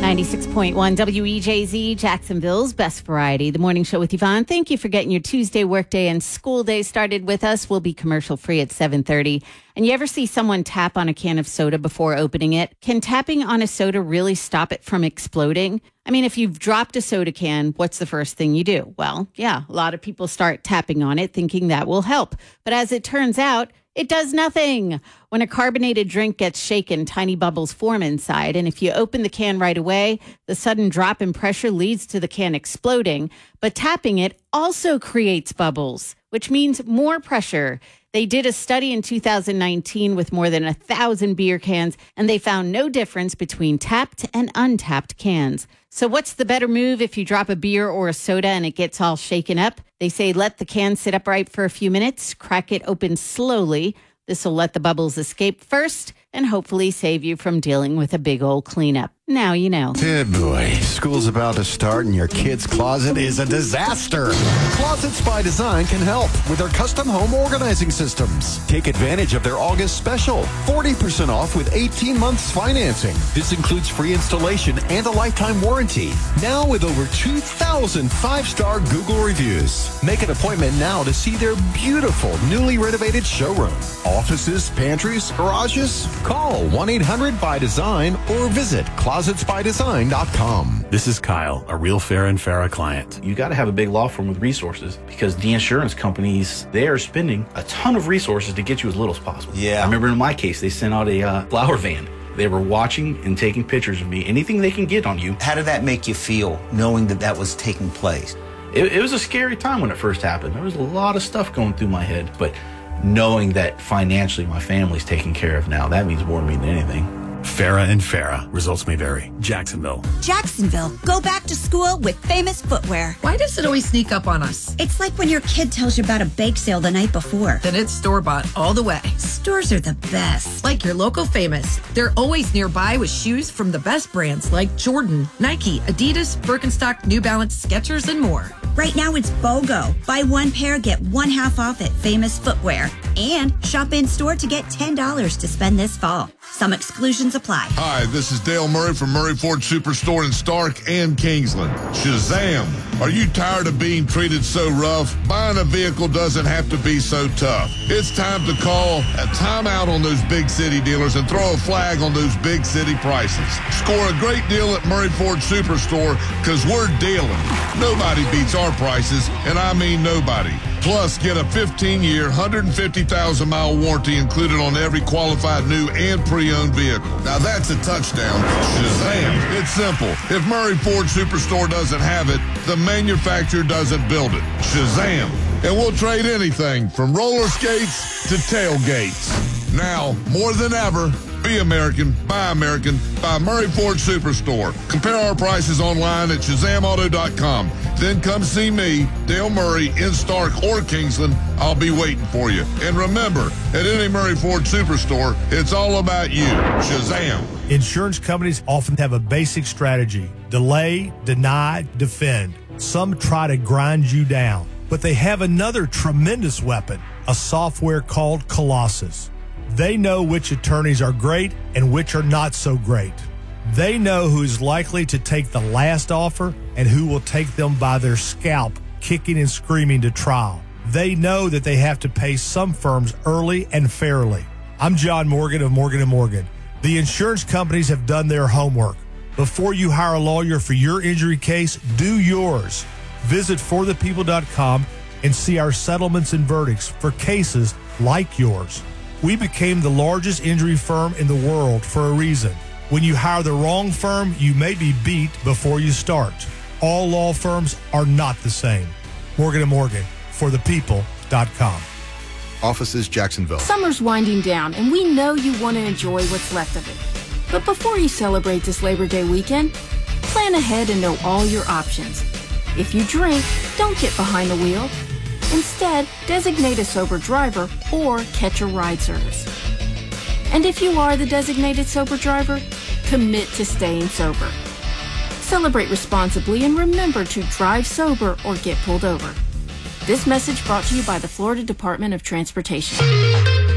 96.1 WEJZ, Jacksonville's best variety. The morning show with Yvonne. Thank you for getting your Tuesday workday and school day started with us. We'll be commercial free at 7:30. And you ever see someone tap on a can of soda before opening it? Can tapping on a soda really stop it from exploding? I mean, if you've dropped a soda can, what's the first thing you do? Well, yeah, a lot of people start tapping on it thinking that will help. But as it turns out, it does nothing. When a carbonated drink gets shaken, tiny bubbles form inside. And if you open the can right away, the sudden drop in pressure leads to the can exploding. But tapping it also creates bubbles, which means more pressure. They did a study in 2019 with more than 1,000 beer cans, and they found no difference between tapped and untapped cans. So what's the better move if you drop a beer or a soda and it gets all shaken up? They say let the can sit upright for a few minutes, crack it open slowly. This will let the bubbles escape first and hopefully save you from dealing with a big old cleanup. Now you know. Good boy. School's about to start and your kid's closet is a disaster. Closets by Design can help with their custom home organizing systems. Take advantage of their August special. 40% off with 18 months financing. This includes free installation and a lifetime warranty. Now with over 2,000 five-star Google reviews. Make an appointment now to see their beautiful, newly renovated showroom. Offices, pantries, garages? Call 1-800-BY-DESIGN or visit closetsbydesign.com. This is Kyle, a real Farah and Farah client. You got to have a big law firm with resources because the insurance companies, they are spending a ton of resources to get you as little as possible. Yeah. I remember in my case, they sent out a flower van. They were watching and taking pictures of me. Anything they can get on you. How did that make you feel, knowing that that was taking place? It was a scary time when it first happened. There was a lot of stuff going through my head, but knowing that financially my family's taken care of now, that means more to me than anything. Farah and Farah. Results may vary. Jacksonville. Jacksonville. Go back to school with Famous Footwear. Why does it always sneak up on us? It's like when your kid tells you about a bake sale the night before. Then it's store-bought all the way. Stores are the best. Like your local Famous. They're always nearby with shoes from the best brands like Jordan, Nike, Adidas, Birkenstock, New Balance, Skechers, and more. Right now it's BOGO. Buy one pair, get one half off at Famous Footwear. And shop in-store to get $10 to spend this fall. Some exclusions apply. Hi, this is Dale Murray from Murray Ford Superstore in Stark and Kingsland. Shazam! Are you tired of being treated so rough? Buying a vehicle doesn't have to be so tough. It's time to call a timeout on those big city dealers and throw a flag on those big city prices. Score a great deal at Murray Ford Superstore because we're dealing. Nobody beats our prices, and I mean nobody. Plus, get a 15-year, 150,000-mile warranty included on every qualified new and pre-owned vehicle. Now that's a touchdown. Shazam! It's simple. If Murray Ford Superstore doesn't have it, the manufacturer doesn't build it. Shazam! And we'll trade anything from roller skates to tailgates. Now, more than ever, be American, buy Murray Ford Superstore. Compare our prices online at ShazamAuto.com. Then come see me, Dale Murray, in Stark or Kingsland. I'll be waiting for you. And remember, at any Murray Ford Superstore, it's all about you. Shazam. Insurance companies often have a basic strategy: delay, deny, defend. Some try to grind you down, but they have another tremendous weapon, a software called Colossus. They know which attorneys are great and which are not so great. They know who is likely to take the last offer and who will take them by their scalp, kicking and screaming to trial. They know that they have to pay some firms early and fairly. I'm John Morgan of Morgan & Morgan. The insurance companies have done their homework. Before you hire a lawyer for your injury case, do yours. Visit forthepeople.com and see our settlements and verdicts for cases like yours. We became the largest injury firm in the world for a reason. When you hire the wrong firm, you may be beat before you start. All law firms are not the same. Morgan & Morgan, forthepeople.com. Offices, Jacksonville. Summer's winding down, and we know you want to enjoy what's left of it. But before you celebrate this Labor Day weekend, plan ahead and know all your options. If you drink, don't get behind the wheel. Instead, designate a sober driver or catch a ride service. And if you are the designated sober driver, commit to staying sober. Celebrate responsibly and remember to drive sober or get pulled over. This message brought to you by the Florida Department of Transportation.